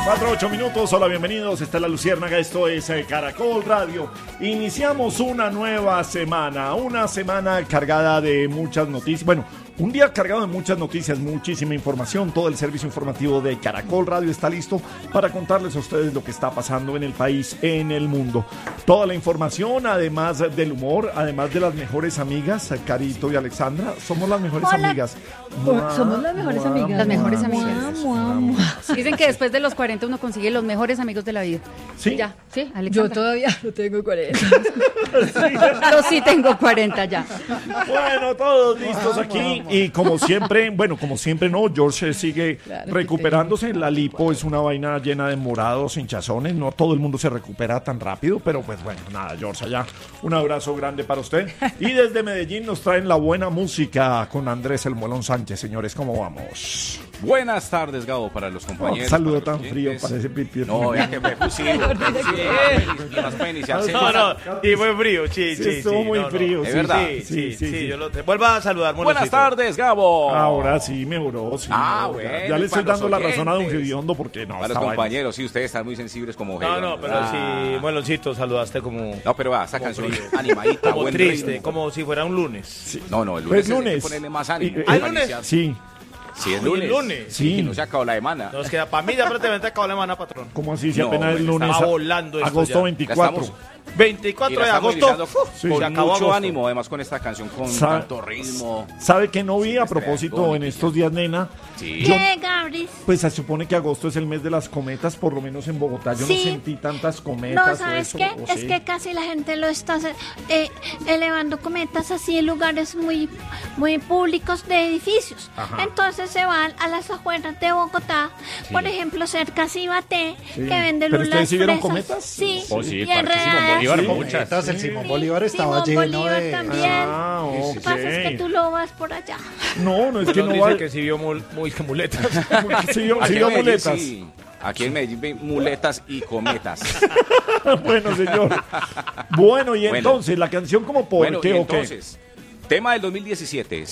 4:08. Hola, bienvenidos. Esta es La Luciérnaga, esto es Caracol Radio. Iniciamos una nueva semana, cargada de muchas noticias. Bueno, un día cargado de muchas noticias, muchísima información. Todo el servicio informativo de Caracol Radio está listo para contarles a ustedes lo que está pasando en el país, en el mundo. Toda la información, además del humor, además de las mejores amigas, Carito y Alexandra. Somos las mejores amigas. Somos las mejores amigas. Las mejores amigas. Dicen que después de los 40 uno consigue los mejores amigos de la vida. ¿Sí? Ya, sí, Alexandra. Yo todavía no tengo 40. Yo sí tengo 40 ya. Bueno, todos listos aquí. Y como siempre, no, George sigue recuperándose. La lipo es una vaina llena de morados, hinchazones. No todo el mundo se recupera tan rápido, pero pues bueno, nada, George, allá un abrazo grande para usted. Y desde Medellín nos traen la buena música con Andrés El Molón Sánchez. Señores, ¿cómo vamos? Buenas tardes, Gabo, para los compañeros. Saludo tan frío, parece pipí. No, ya que me pusieron. No, y fue frío, sí. Estuvo muy frío. ¿Es verdad? Sí. Yo te vuelvo a saludar, Buenas Monosito. tardes, Gabo. Ahora sí mejoró. Sí, bueno. Ya le estoy para dando los la razón a Don oyentes. Gediondo porque no. Para los compañeros, sí, ustedes están muy sensibles como No, pero sí, Monosito, saludaste como... No, pero va, esta canción frío. animadita, Como buen triste, ritmo. como si fuera un lunes. Sí. No, el Pues lunes, hay lunes. que ponerle más ánimo. ¿Ah, lunes? Sí. Sí, es Hoy lunes. es lunes. Sí. Y no se acabó la semana. Nos queda, para mí ya prácticamente acabó la semana, patrón. ¿Cómo así? Si No, apenas es bueno, lunes. estaba volando esto agosto ya. 24. Ya estamos. 24 de agosto. Sí. Con Se acabó mucho agosto. ánimo, además con esta canción, con Sa- tanto ritmo. ¿Sabe que no vi a Sí, propósito estrella en estos días, nena? Sí. ¿Qué, Gabris? Pues se supone que agosto es el mes de las cometas, por lo menos en Bogotá. Yo Sí. no sentí tantas cometas. No, o ¿sabes eso, qué? o Es sí. que casi la gente lo está elevando cometas así en lugares muy, muy públicos de edificios. Ajá. Entonces se van a las afueras de Bogotá, por ejemplo, cerca a Cibaté, Sí. que vende ¿Pero lulas ustedes sí vieron fresas. cometas? Sí, Oh, sí, y Parque Simón enredadas. Bolívar, Sí. muchas. El Simón Bolívar estaba Simón lleno Bolívar de... también. Ah, Lo ok. que pasa es que tú lo vas por allá. No, es que Nos no dice va. que sí vio muy muletas. Sí vio Aquí en Medellín, muletas. sí. Aquí en Medellín ven muletas y cometas. Bueno, señor. Bueno, y Bueno. entonces, la canción como por Bueno, qué y o qué. entonces, tema del 2017.